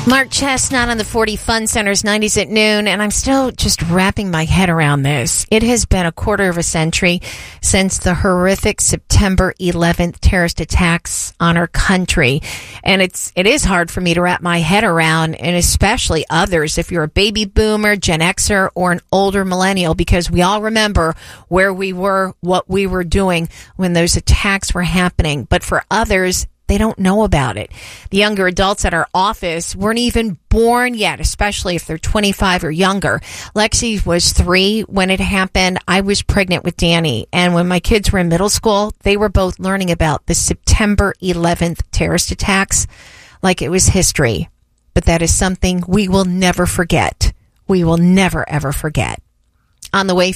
Mark Chestnut on the 40 Fun Center's 90s at noon, and I'm still just wrapping my head around this. It has been a quarter of a century since the horrific September 11th terrorist attacks on our country, and it is hard for me to wrap my head around, and especially others, if you're a baby boomer, Gen Xer, or an older millennial, because we all remember where we were, what we were doing when those attacks were happening. But for others, they don't know about it. The younger adults at our office weren't even born yet, especially if they're 25 or younger. Lexi was 3 when it happened. I was pregnant with Danny. And when my kids were in middle school, they were both learning about the September 11th terrorist attacks like it was history. But that is something we will never forget. We will never, ever forget. On the way